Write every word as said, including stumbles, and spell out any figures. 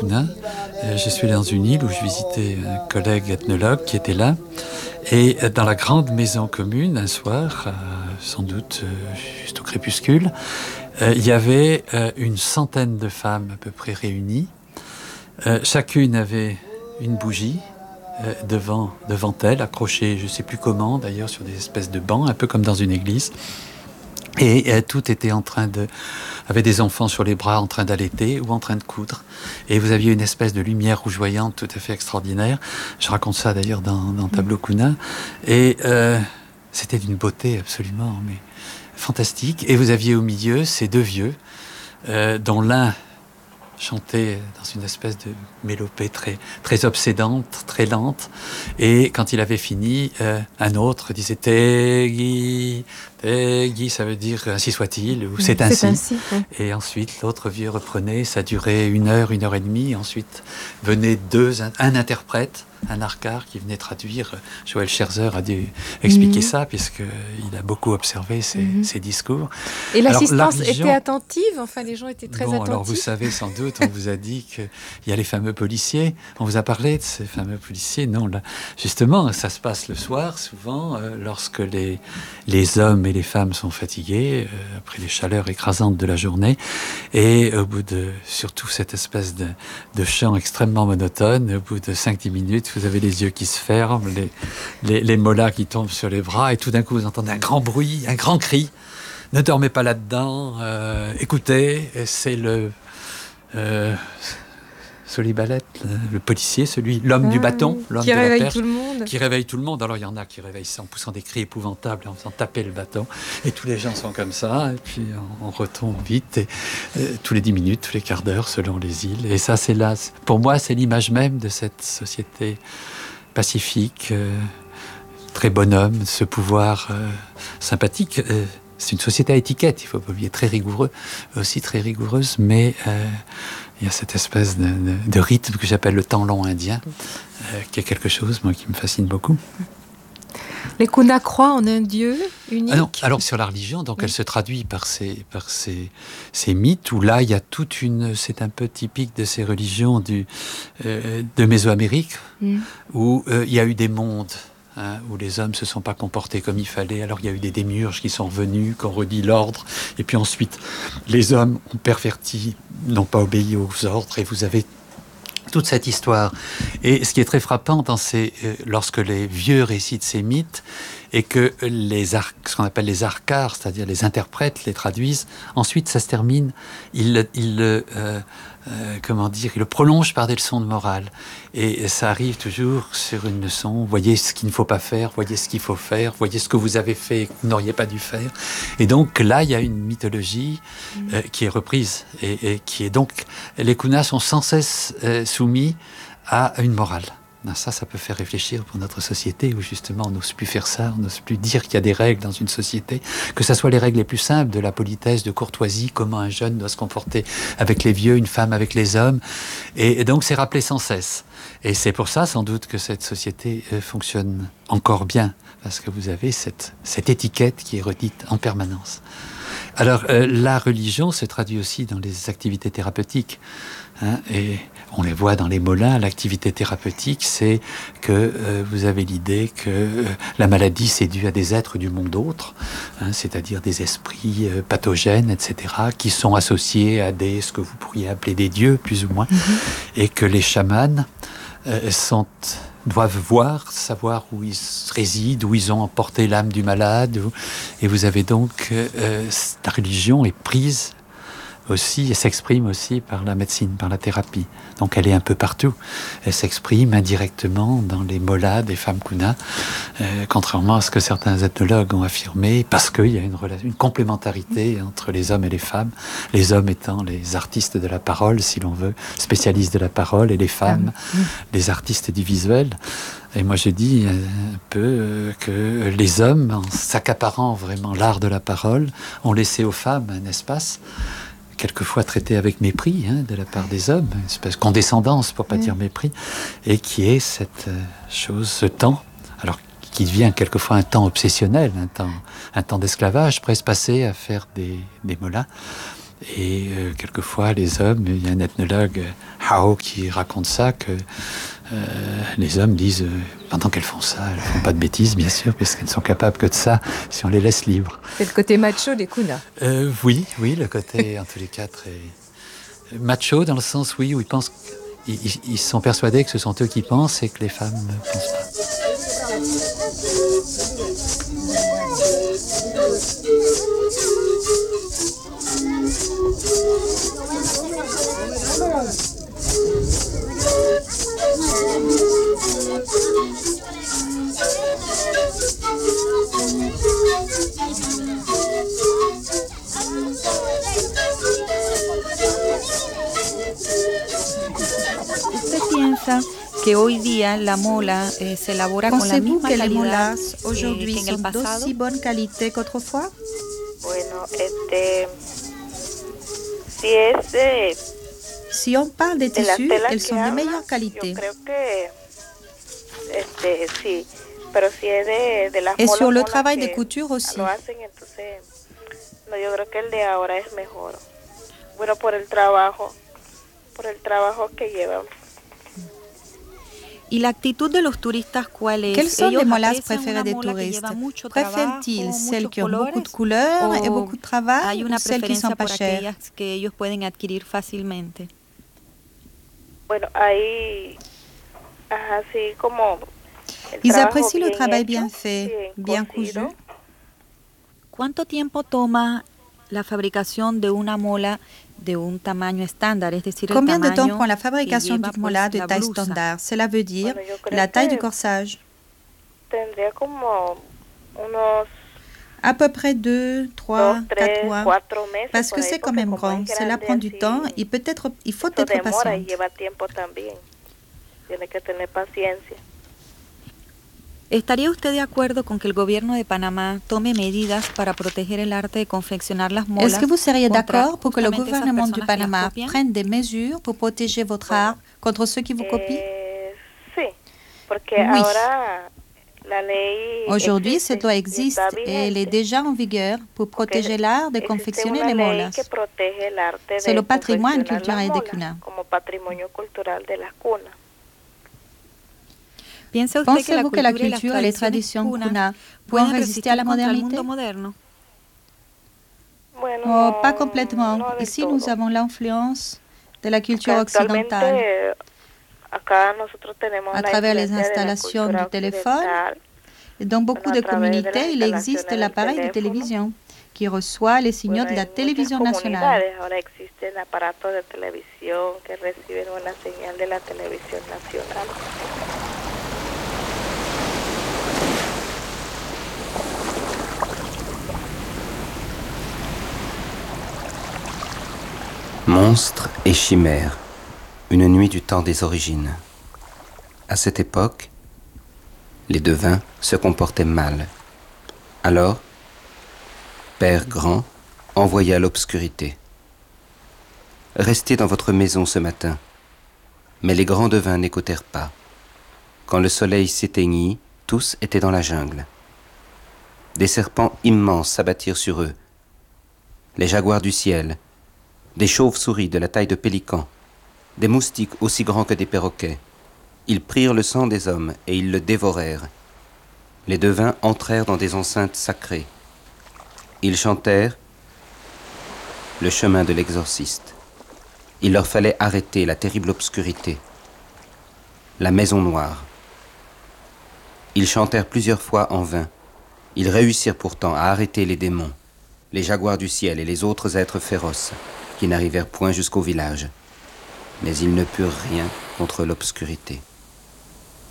Kuna. Euh, je suis allé dans une île où je visitais un collègue ethnologue qui était là. Et dans la grande maison commune, un soir, euh, sans doute euh, juste au crépuscule, euh, il y avait euh, une centaine de femmes à peu près réunies. Euh, chacune avait une bougie euh, devant, devant elle, accrochée je ne sais plus comment d'ailleurs sur des espèces de bancs, un peu comme dans une église. Et euh, tout était en train de... avait des enfants sur les bras en train d'allaiter ou en train de coudre. Et vous aviez une espèce de lumière rougeoyante tout à fait extraordinaire. Je raconte ça d'ailleurs dans, dans Tableau Kuna. Et euh, c'était d'une beauté absolument mais fantastique. Et vous aviez au milieu ces deux vieux, euh, dont l'un chantait dans une espèce de mélopée très, très obsédante, très lente. Et quand il avait fini, euh, un autre disait « Tegui ». Tegui, ça veut dire « ainsi soit-il » ou « c'est ainsi ». ainsi oui. Et ensuite, l'autre vieux reprenait, ça durait une heure, une heure et demie. Ensuite, venaient deux, un, un interprète, un arcar qui venait traduire. Joël Scherzer a dû expliquer mmh. ça, puisqu'il a beaucoup observé ces, mmh. ces discours. Et l'assistance alors, était attentive, enfin les gens étaient très bon, attentifs. Alors vous savez sans doute, on vous a dit qu'il y a les fameux policiers. On vous a parlé de ces fameux policiers. Non, là, justement, ça se passe le soir, souvent, euh, lorsque les, les hommes et les femmes sont fatigués, euh, après les chaleurs écrasantes de la journée. Et au bout de, surtout cette espèce de, de chant extrêmement monotone, au bout de cinq dix minutes, vous avez les yeux qui se ferment, les, les, les mollahs qui tombent sur les bras, et tout d'un coup, vous entendez un grand bruit, un grand cri. Ne dormez pas là-dedans, euh, écoutez, c'est le... Euh, Solibalette, le policier, celui, l'homme ah, du bâton, l'homme qui de réveille la perche, tout le monde. Qui réveille tout le monde. Alors il y en a qui réveillent ça en poussant des cris épouvantables, en faisant taper le bâton. Et tous les gens sont comme ça, et puis on, on retombe vite, et, et, tous les dix minutes, tous les quarts d'heure, selon les îles. Et ça, c'est là, pour moi, c'est l'image même de cette société pacifique, euh, très bonhomme, ce pouvoir euh, sympathique. Euh, c'est une société à étiquette, il faut pas oublier, très rigoureux, aussi très rigoureuse, mais euh, il y a cette espèce de, de, de rythme que j'appelle le temps long indien, euh, qui est quelque chose, moi, qui me fascine beaucoup. Les Kuna croient en un Dieu unique. Ah non, alors sur la religion, donc oui. Elle se traduit par ces, par ces, ces mythes, où là, il y a toute une... C'est un peu typique de ces religions du, euh, de Mésoamérique, mm. où euh, il y a eu des mondes, hein, où les hommes ne se sont pas comportés comme il fallait. Alors il y a eu des démiurges qui sont revenus, qui ont redit l'ordre, et puis ensuite, les hommes ont perverti, n'ont pas obéi aux ordres, et vous avez toute cette histoire. Et ce qui est très frappant, dans ces, euh, lorsque les vieux récitent ces mythes, et que les ar- ce qu'on appelle les arcars, c'est-à-dire les interprètes, les traduisent, ensuite ça se termine, ils il, euh, euh, comment dire, ils le prolongent par des leçons de morale. Et ça arrive toujours sur une leçon, voyez ce qu'il ne faut pas faire, voyez ce qu'il faut faire, voyez ce que vous avez fait et que vous n'auriez pas dû faire. Et donc là, il y a une mythologie euh, qui est reprise, et, et qui est donc, les Kunas sont sans cesse euh, soumis à une morale. Ça, ça peut faire réfléchir pour notre société où justement on n'ose plus faire ça, on n'ose plus dire qu'il y a des règles dans une société, que ce soit les règles les plus simples de la politesse, de courtoisie, comment un jeune doit se comporter avec les vieux, une femme avec les hommes. Et, et donc c'est rappelé sans cesse. Et c'est pour ça sans doute que cette société euh, fonctionne encore bien, parce que vous avez cette, cette étiquette qui est redite en permanence. Alors euh, la religion se traduit aussi dans les activités thérapeutiques, hein, et on les voit dans les mollahs. L'activité thérapeutique, c'est que euh, vous avez l'idée que euh, la maladie, c'est dû à des êtres du monde autre, hein, c'est-à-dire des esprits euh, pathogènes, et cetera, qui sont associés à des, ce que vous pourriez appeler des dieux, plus ou moins, mm-hmm. et que les chamans euh, sont, doivent voir, savoir où ils résident, où ils ont emporté l'âme du malade, où, et vous avez donc, euh, la religion est prise aussi, et s'exprime aussi par la médecine, par la thérapie. Donc elle est un peu partout. Elle s'exprime indirectement dans les mollahs des femmes Kuna, euh, contrairement à ce que certains ethnologues ont affirmé, parce qu'il y a une, relation, une complémentarité entre les hommes et les femmes, les hommes étant les artistes de la parole, si l'on veut, spécialistes de la parole, et les femmes, ah, oui. les artistes du visuel. Et moi, je dis un peu que les hommes, en s'accaparant vraiment l'art de la parole, ont laissé aux femmes un espace quelquefois traité avec mépris, hein, de la part des hommes, une espèce de condescendance, pour pas mmh. dire mépris, et qui est cette euh, chose, ce temps, alors qui devient quelquefois un temps obsessionnel, un temps, un temps d'esclavage, presque passé à faire des, des mollahs, Et euh, quelquefois, les hommes, il y a un ethnologue, Hao, qui raconte ça, que euh, les hommes disent, euh, pendant qu'elles font ça, elles ne font pas de bêtises, bien sûr, puisqu'elles ne sont capables que de ça, si on les laisse libres. C'est le côté macho des kunas. Euh, oui, oui, le côté, en tous les cas, très macho, dans le sens, oui, où ils pensent, ils, ils sont persuadés que ce sont eux qui pensent et que les femmes ne pensent pas. ¿Usted piensa que hoy día la mola eh, se elabora con la misma que les calidad molas eh, aujourd'hui que en el sont pasado? d'aussi bonne qualité qu'autrefois? Bueno, este, si es de, Si on parle des de las tissus, telas elles que sont de hablan, meilleure qualité. yo creo que, este, sí, pero si es de, de las Et molas, sur le molas travail que de couture aussi. lo hacen, entonces, no, yo creo que el de ahora es mejor. Bueno, por el trabajo, por el trabajo que llevan. ¿Y la actitud de los turistas cuál es? Quelles sont Ellos les molas aprecian préférées una des mola que touristes? lleva mucho Préfèrent-ils trabajo, celles muchos qui ont beaucoup de colores, couleurs et o beaucoup de travail hay una ou celles qui sont preferencia pas por chères? aquellas que ellos pueden adquirir fácilmente? Bueno, ahí, así como el Ils trabajo apprécient le bien travail hecho, bien fait, bien cosido. cousu. ¿Cuánto tiempo toma la fabricación de una mola de un tamaño estándar? Es decir, el Combien de temps tamaño prend la que fabrication lleva, d'une mola pues, de la taille blusa? standard? Cela veut dire Bueno, yo creo la taille que du corsage. Tendría como unos À peu près deux, trois, dos, quatre tres, mois. cuatro meses. Parce por que ahí, c'est quand porque même como grand. es Cela grande prend du así, temps. Il, peut être, il faut esto être demora y patient. lleva tiempo también. Tiene que tener paciencia. ¿Estaría usted de acuerdo con que el gobierno de Panamá tome medidas para proteger el arte de confeccionar las molas? Est-ce que vous seriez contra d'accord pour que le justamente esas gouvernement du personas que las Panama copian? prenne des mesures pour protéger votre art contre ceux qui vous copient? Eh, sí, porque Oui. ahora la ley Aujourd'hui, existe cette loi y existe está et elle est vigente. déjà en vigueur pour protéger l'art de Existe confectionner una les ley molas. que protege el arte C'est de le patrimoine confeccionar culturel las des molas cunas. como patrimonio cultural de las cunas. ¿Piensa usted que la Pensez-vous que la cultura y las culture et les tradiciones traditions cunas kuna pueden pourront résister à la contra el modernité? mundo moderno? Bueno, Oh, no, pas complètement. no del Ici, todo. nous avons l'influence de la culture Actualmente, occidentale. acá nosotros tenemos À la travers les influencia de la installations cultura du téléphone, occidental. et dans beaucoup Bueno, de a travers de las communautés, il existe instalaciones l'appareil del de teléfono. télévision qui reçoit les signaux Bueno, de la en muchas télévision nationale. comunidades ahora existen aparatos de televisión que reciben una señal de la televisión nacional. Monstres et chimères, une nuit du temps des origines. À cette époque, les devins se comportaient mal. Alors, Père Grand envoya l'obscurité. Restez dans votre maison ce matin. Mais les grands devins n'écoutèrent pas. Quand le soleil s'éteignit, tous étaient dans la jungle. Des serpents immenses s'abattirent sur eux. Les jaguars du ciel, des chauves-souris de la taille de pélicans, des moustiques aussi grands que des perroquets. Ils prirent le sang des hommes et ils le dévorèrent. Les devins entrèrent dans des enceintes sacrées. Ils chantèrent le chemin de l'exorciste. Il leur fallait arrêter la terrible obscurité, la maison noire. Ils chantèrent plusieurs fois en vain. Ils réussirent pourtant à arrêter les démons, les jaguars du ciel et les autres êtres féroces qui n'arrivèrent point jusqu'au village. Mais ils ne purent rien contre l'obscurité.